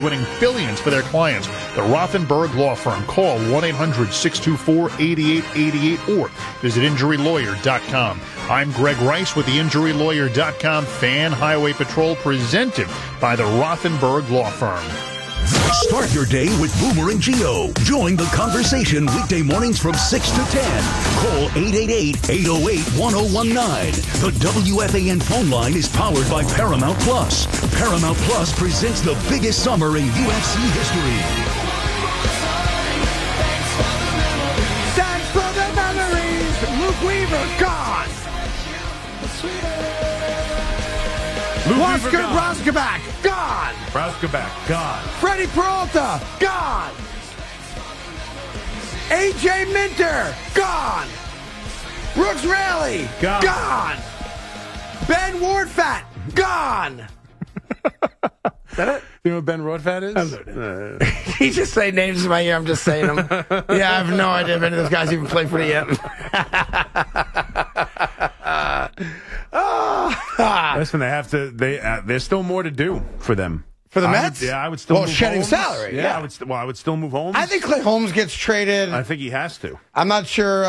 winning billions for their clients. The Rothenberg Law Firm. Call 1-800-624-8888 or visit injurylawyer.com. I'm Greg Rice with the injurylawyer.com Fan Highway Patrol, presented by the Rothenberg Law Firm. Start your day with Boomer and Geo. Join the conversation weekday mornings from 6 to 10. Call 888-808-1019. The WFAN phone line is powered by Paramount Plus. Paramount Plus presents the biggest summer in UFC history. Thanks for the memories. Luke Weaver, gone. Oscar Braskovach, gone. Braskovach, gone. Freddie Peralta, gone. AJ Minter, gone. Brooks Raley, gone. Ben Wardfat, gone. Is that it? You know what Ben Rodfat is? He just say names in my ear. I'm just saying them. Yeah, I have no idea if any of those guys even play for the yet. Listen, they have to. There's still more to do for them. For the Mets? I would still. Well, move shedding Holmes. salary. Yeah. I would still move Holmes. I think Clay Holmes gets traded. I think he has to. I'm not sure.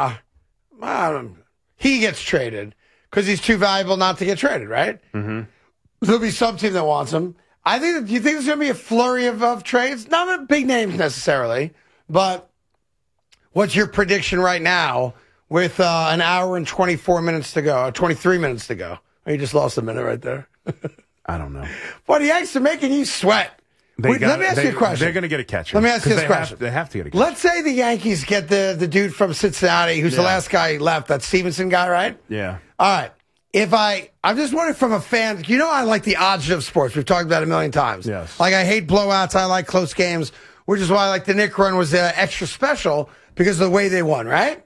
He gets traded because he's too valuable not to get traded, right? Mm-hmm. There'll be some team that wants him. I think. Do you think there's going to be a flurry of trades? Not big names necessarily, but what's your prediction right now with an hour and 24 minutes to go, 23 minutes to go? Oh, you just lost a minute right there. I don't know. But the Yanks are making you sweat. Let me ask you a question. They're going to get a catcher. Let me ask you this question. They have to get a catcher. Let's say the Yankees get the dude from Cincinnati, who's the last guy left, that Stevenson guy, right? Yeah. All right. I'm just wondering from a fan, I like the odds of sports. We've talked about it a million times. Yes. Like, I hate blowouts. I like close games, which is why I like the Knick run was extra special because of the way they won, right?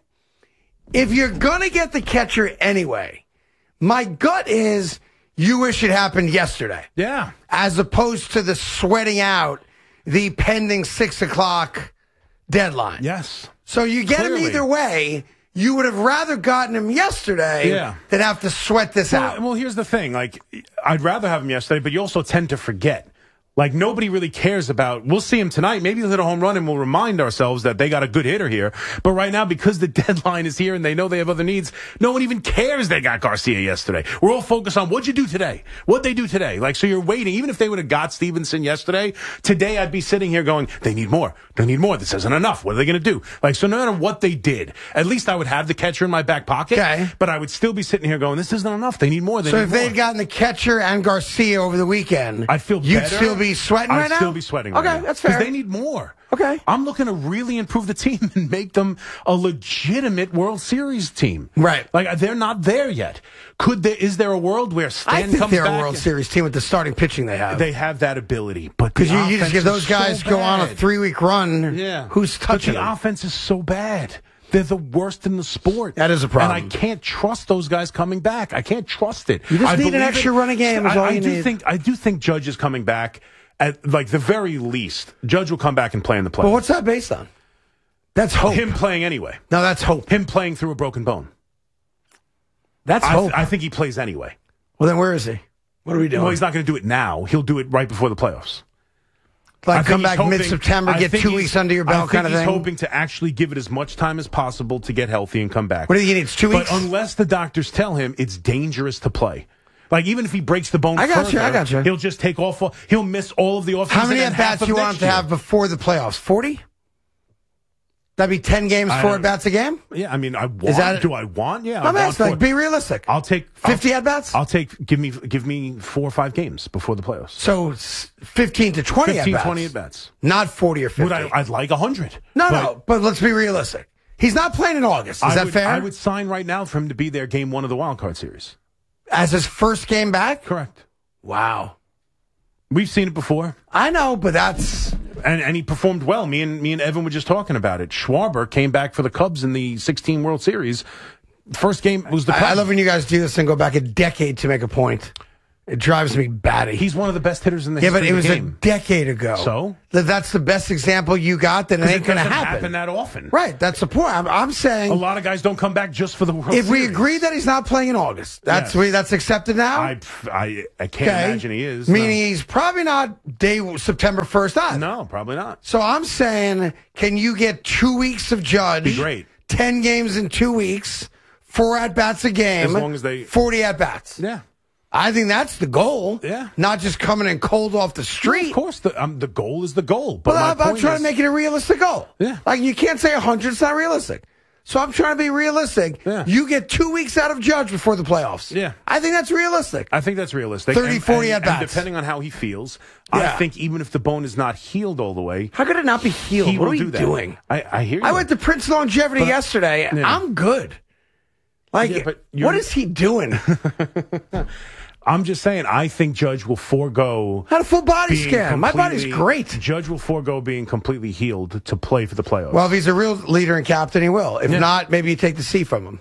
If you're going to get the catcher anyway, my gut is you wish it happened yesterday. Yeah. As opposed to the sweating out the pending 6 o'clock deadline. Yes. So you get him either way. You would have rather gotten him yesterday than have to sweat this out. Well, here's the thing. Like, I'd rather have him yesterday, but you also tend to forget. Like, nobody really cares about, we'll see him tonight. Maybe he'll hit a home run and we'll remind ourselves that they got a good hitter here. But right now, because the deadline is here and they know they have other needs, no one even cares they got Garcia yesterday. We're all focused on what'd you do today? What'd they do today? Like, so you're waiting. Even if they would have got Stevenson yesterday, today I'd be sitting here going, they need more. They need more. This isn't enough. What are they going to do? Like, so no matter what they did, at least I would have the catcher in my back pocket. Okay. But I would still be sitting here going, this isn't enough. They need more. So if they'd gotten the catcher and Garcia over the weekend, I'd feel you'd better. still be sweating right now? I'd still be sweating right now. Okay, that's fair. Because they need more. Okay. I'm looking to really improve the team and make them a legitimate World Series team. Right. Like, they're not there yet. Is there a world where Stan I think comes they're back? a World Series team with the starting pitching they have. They have that ability. But because you just get those guys go on a 3-week run. Yeah. Who's touching them? The offense is so bad. They're the worst in the sport. That is a problem. And I can't trust those guys coming back. I can't trust it. You just need an extra running game is all you need. I do think Judge is coming back. At, like, the very least, Judge will come back and play in the playoffs. But what's that based on? That's hope. Him playing anyway. No, that's hope. Him playing through a broken bone. That's hope. I think he plays anyway. Well, then where is he? What are we doing? Well, he's not going to do it now. He'll do it right before the playoffs. Like, come back mid-September, get 2 weeks under your belt kind of thing? I think he's hoping to actually give it as much time as possible to get healthy and come back. What do you think? It's 2 weeks? But unless the doctors tell him it's dangerous to play. Like, even if he breaks the bone I got you. He'll just take off. He'll miss all of the offseason. How many at-bats do you want to have before the playoffs? 40? That'd be 10 games, 4 at-bats a game? Yeah, I mean, do I want? Yeah. I'm asking, like, be realistic. I'll take 50 at-bats? Give me 4 or 5 games before the playoffs. So 15 to 20 at-bats. 15, 20 at-bats. Not 40 or 50. I'd like 100. No, but let's be realistic. He's not playing in August. Is that fair? I would sign right now for him to be there game 1 of the wild card series. As his first game back? Correct. Wow. We've seen it before. I know, but that's... And he performed well. Me and Evan were just talking about it. Schwarber came back for the Cubs in the 16 World Series. First game was the... I love when you guys do this and go back a decade to make a point. It drives me batty. He's one of the best hitters in the but history it was of the a game. decade ago. So? That's the best example you got, then it ain't going to happen that often. Right, that's the point. I'm saying a lot of guys don't come back just for the World if Series. we agree that he's not playing in August, that's accepted now? I can't imagine he is. Meaning he's probably not September 1st either. No, probably not. So I'm saying, can you get 2 weeks of Judge? Be great. 10 games in 2 weeks, 4 at-bats a game, as long as they 40 at-bats. Yeah. I think that's the goal. Yeah. Not just coming in cold off the street. Of course, the goal is the goal. But I'm trying to make it a realistic goal. Yeah. Like, you can't say 100. It's not realistic. So I'm trying to be realistic. Yeah. You get 2 weeks out of Judge before the playoffs. Yeah. I think that's realistic. I think that's realistic. 30, 40 and at-bats. depending on how he feels, Yeah. I think even if the bone is not healed all the way, How could it not be healed? he What will are we do that. doing? I hear you. I went to Prince Longevity yesterday. Yeah. I'm good. Like, Yeah, but what is he doing? I'm just saying, I think Judge will forego. Had a full body being scan. My body's completely- great. Judge will forego being completely healed to play for the playoffs. Well, if he's a real leader and captain, he will. If not, maybe you take the C from him.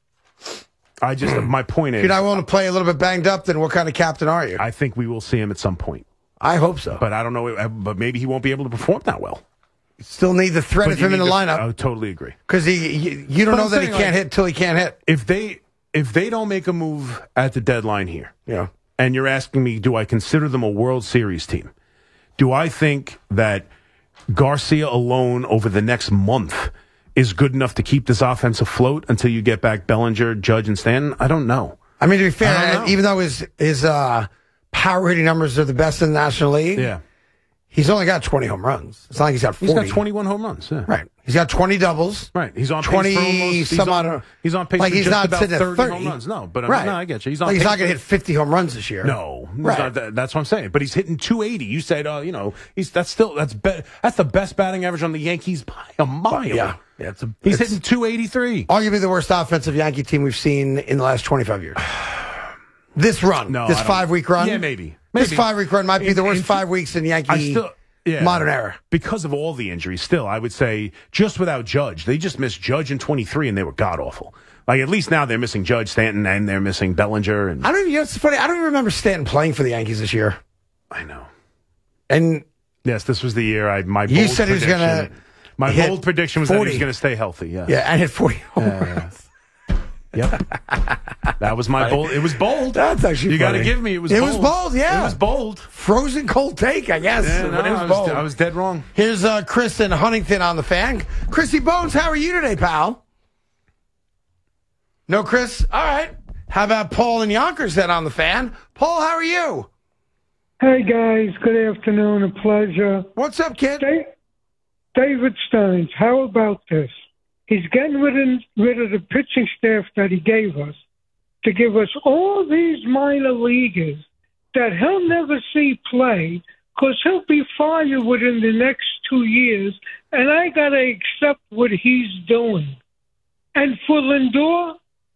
My point If is, you're not willing to play a little bit banged up, then what kind of captain are you? I think we will see him at some point. I hope so. But I don't know. But maybe he won't be able to perform that well. Still need the threat But of you him in the need lineup. I totally agree. Because you don't But know I'm that he saying, can't hit till he can't hit. If they don't make a move at the deadline here, Yeah. and you're asking me, do I consider them a World Series team? Do I think that Garcia alone over the next month is good enough to keep this offense afloat until you get back Bellinger, Judge, and Stanton? I don't know. I mean, to be I fair, don't know. even though his power rating numbers are the best in the National League, Yeah. he's only got 20 home runs. It's not like he's got 40. He's got 21 home runs. Yeah. Right. He's got 20 doubles. Right. He's on pace 20 for almost, some odd. he's on pace like for he's just not about sitting 30, at 30 home runs. No, but right. No, I get you. He's on Like, he's pace not going to for- hit 50 home runs this year. No, Right. That's what I'm saying. But he's hitting 280. You said, that's the best batting average on the Yankees by a mile. Yeah. He's hitting 283. Arguably the worst offensive Yankee team we've seen in the last 25 years. This run, No, this I don't- 5-week run. Yeah, maybe. This 5-week run might be the worst 5 weeks in Yankee modern era. Because of all the injuries, still, I would say just without Judge, they just missed Judge in 23 and they were god awful. Like at least now they're missing Judge, Stanton, and they're missing Bellinger. And It's funny. I don't even remember Stanton playing for the Yankees this year. I know. And Yes, this was the year you said he was going to. My hit bold prediction was that he 40. was going to stay healthy. Yeah. Yeah, and hit 40 home runs. Yep. That was my bold. It was bold. That's actually you got to funny. give me. It was bold, yeah. It was bold. Frozen cold take, I guess. Yeah, but it was bold. I was dead wrong. Here's Chris in Huntington on the Fan. Chrissy Bones, how are you today, pal? No, Chris? All right. How about Paul in Yonkers then on the Fan? Paul, how are you? Hey, guys. Good afternoon. A pleasure. What's up, kid? David Stearns, how about this? He's getting rid of the pitching staff that he gave us to give us all these minor leaguers that he'll never see play because he'll be fired within the next 2 years, and I got to accept what he's doing. And for Lindor,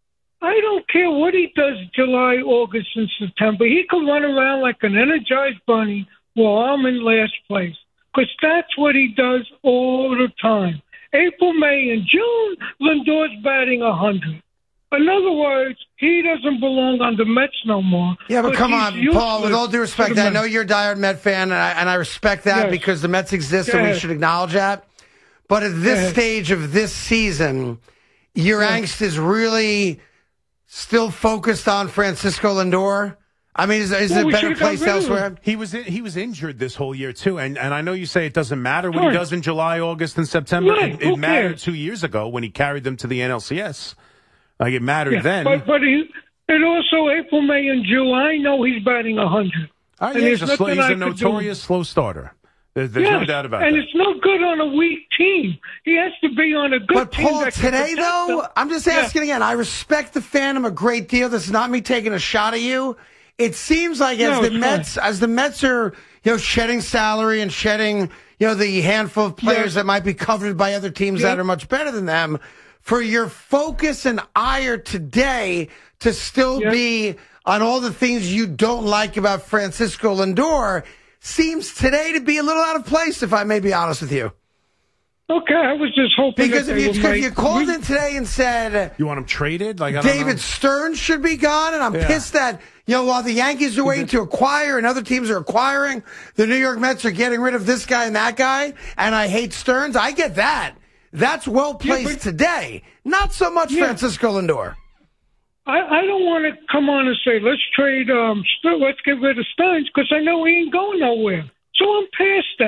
I don't care what he does July, August, and September. He can run around like an energized bunny while I'm in last place because that's what he does all the time. April, May, and June, Lindor's batting 100. In other words, he doesn't belong on the Mets no more. Yeah, but come he's on, useless Paul, with all due respect, to the I know Mets. you're a diehard Met fan, and I respect that Yes. because the Mets exist and we Yes. should acknowledge that. But at this Yes. stage of this season, your angst is really still focused on Francisco Lindor? I mean, is Well, it we better should've got placed rid of elsewhere? him. He was injured this whole year too, and I know you say it doesn't matter what he Right. does in July, August, and September. Right, It who mattered cares? 2 years ago when he carried them to the NLCS. Like it mattered Yeah, then. But and also April, May, and June, I know he's batting 100. All right, and he's there's a nothing I could notorious slow starter. There's no Yes, doubt about and that. it's no good on a weak team. He has to be on a good But team. Paul, that can today protect though, them. I'm just asking again. I respect the fandom a great deal. This is not me taking a shot at you. It seems like No, it's as the Mets are, shedding salary and shedding, the handful of players that might be coveted by other teams that are much better than them, for your focus and ire today to still be on all the things you don't like about Francisco Lindor seems today to be a little out of place, if I may be honest with you. Okay, I was just hoping Because that if they would you called in today and said You want him traded? Like I don't know. David Stearns should be gone, and I'm pissed that You know, while the Yankees are waiting to acquire and other teams are acquiring, the New York Mets are getting rid of this guy and that guy, and I hate Stearns. I get that. That's well placed today. Not so much Francisco Lindor. I don't want to come on and say, let's trade, let's get rid of Stearns, because I know he ain't going nowhere. So I'm past that.